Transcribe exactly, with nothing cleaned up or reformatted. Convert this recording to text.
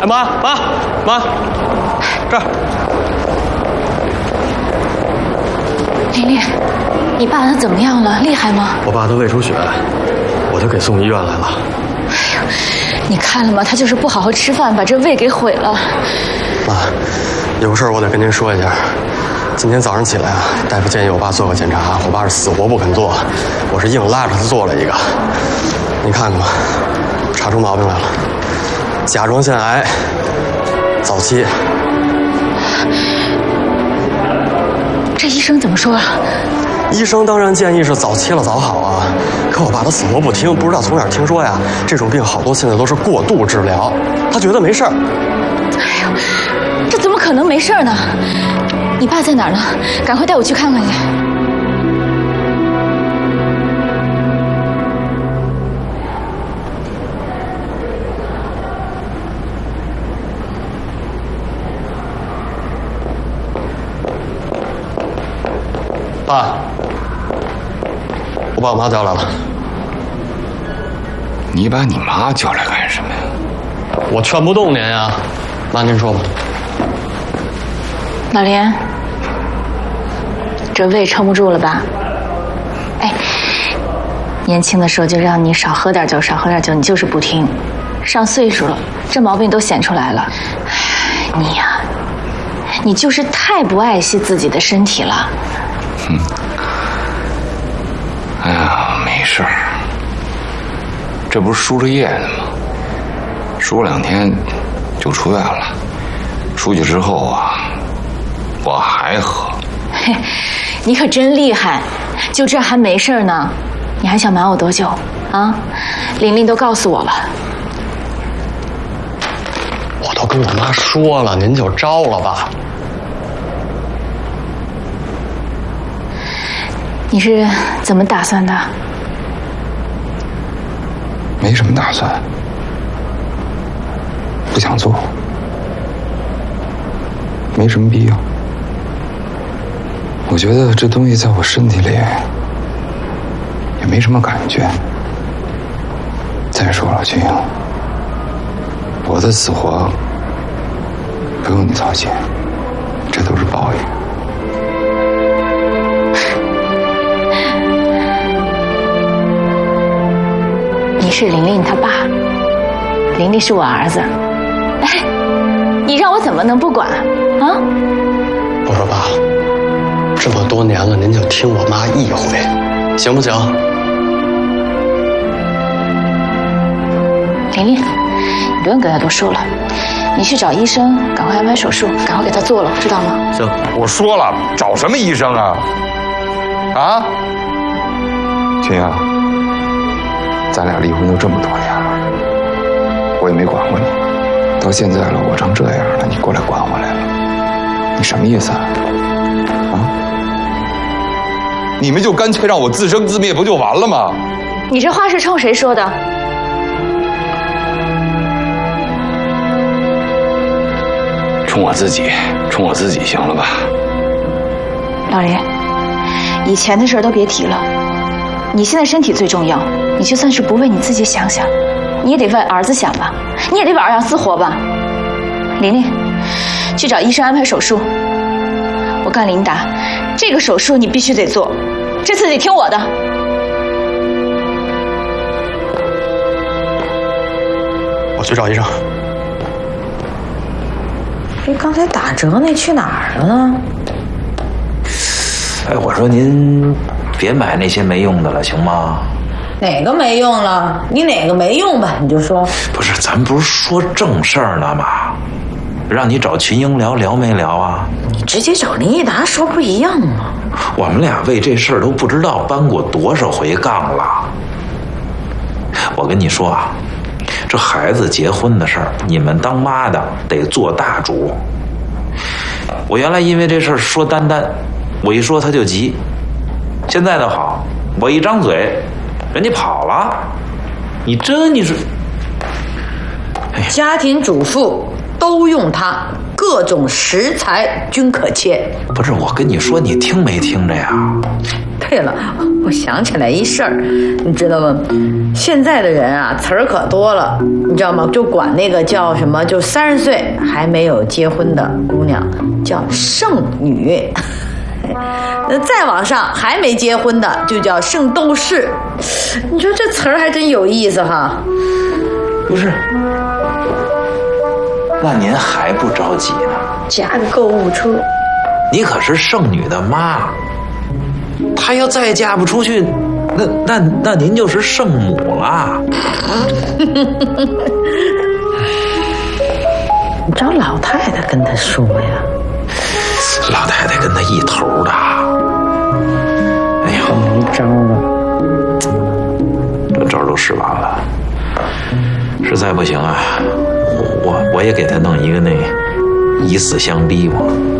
哎妈妈妈，这儿。 琳琳，你爸他怎么样了？厉害吗？ 我爸都胃出血，我就给送医院来了。 哎呦，你看了吗？他就是不好好吃饭，把这胃给毁了。 妈，有个事儿我得跟您说一下。今天早上起来啊，大夫建议我爸做个检查，我爸是死活不肯做，我是硬拉着他做了一个。您看看吧，查出毛病来了，甲状腺癌，早期。 这医生怎么说啊？ 医生当然建议是早期了早好啊，可我爸他死活不听，不知道从哪儿听说呀，这种病好多现在都是过度治疗，他觉得没事儿。 哎呦，这怎么可能没事儿呢？你爸在哪儿呢？赶快带我去看看去。 爸，我把我妈叫来了。 你把你妈叫来干什么呀？ 我劝不动您呀，妈您说吧。 老连，这胃撑不住了吧？哎，年轻的时候就让你少喝点酒，少喝点酒，你就是不听。上岁数了，这毛病都显出来了。哎，你呀、啊，你就是太不爱惜自己的身体了。 嗯，哎呀，没事儿，这不是输了液呢吗？输两天就出院了。出去之后啊，我还喝。 嘿，你可真厉害，就这还没事呢，你还想瞒我多久啊？琳琳都告诉我了。 我都跟我妈说了，您就招了吧。 你是怎么打算的？ 没什么打算，不想做，没什么必要。我觉得这东西在我身体里也没什么感觉。再说了，君英，我的死活不用你操心，这都是报应。 你是琳琳他爸，琳琳是我儿子，哎，你让我怎么能不管啊？ 我说爸，这么多年了，您就听我妈一回，行不行？ 琳琳，你不用跟他多说了，你去找医生，赶快安排手术，赶快给他做了，知道吗？ 行， 我说了，找什么医生啊？啊，君阳。咱俩离婚都这么多年了，我也没管过你，到现在了，我成这样了，你过来管我来了，你什么意思啊？啊？你们就干脆让我自生自灭不就完了吗？ 你这话是冲谁说的？ 冲我自己，冲我自己，行了吧？ 老林，以前的事都别提了。你现在身体最重要，你就算是不为你自己想想，你也得为儿子想吧，你也得为儿养死活吧。琳琳，去找医生安排手术。我告诉琳达，这个手术你必须得做，这次得听我的。 我去找医生。 这刚才打折那去哪儿了呢？ 哎，我说您别买那些没用的了，行吗？ 哪个没用了？你哪个没用吧？你就说。 不是，咱不是说正事儿呢吗？让你找群英聊，聊没聊啊？ 你直接找林益达说不一样吗？ 我们俩为这事儿都不知道搬过多少回杠了。我跟你说啊，这孩子结婚的事儿，你们当妈的得做大主。我原来因为这事儿说丹丹，我一说他就急。现在倒好，我一张嘴，人家跑了。你这你是， 哎、家庭主妇都用它，各种食材均可切。 不是，我跟你说，你听没听着呀？ 他对了，我想起来一事儿，你知道吗？现在的人啊，词儿可多了，你知道吗？就管那个叫什么，就三十岁还没有结婚的姑娘叫剩女，那再往上还没结婚的就叫圣斗士。你说这词儿还真有意思哈。 不是，那您还不着急呢？ 加个购物车。 你可是剩女的妈，她要再嫁不出去，那那那您就是圣母了。 你找老太太跟她说呀。 老太太跟她一头的。哎呀， 没招了， 这招都使完了，实在不行啊，我我我也给她弄一个那以死相逼嘛。